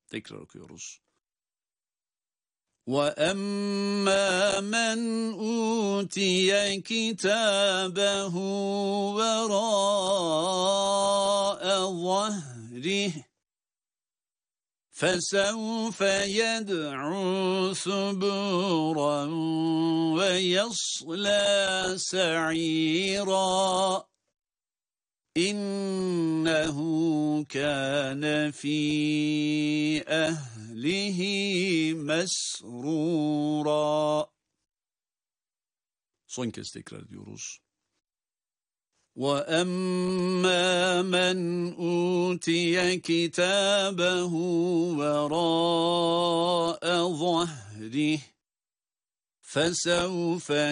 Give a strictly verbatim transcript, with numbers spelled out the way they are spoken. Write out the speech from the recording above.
Tekrar okuyoruz. وَأَمَّا مَنْ أُوتِيَ كِتَابَهُ وَرَاءَ ظَهْرِهِ فَسَوْفَ يَدْعُو ثُبُورًا وَيَصْلَى سَعِيرًا إِنَّهُ كَانَ فِي أَهْلِهِ مَسْرُورًا. Son kez tekrar ediyoruz. وَأَمَّا مَنْ أُوتِيَ كِتَابَهُ وَرَاءَ ظَهْرِهِ فَسَوْفَ